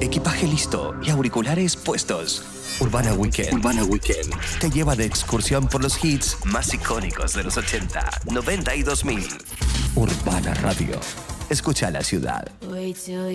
equipaje listo y auriculares puestos. Urbana Weekend te lleva de excursión por los hits más icónicos de los 80, 90 y 2000. Urbana Radio. Escucha la ciudad. Wait till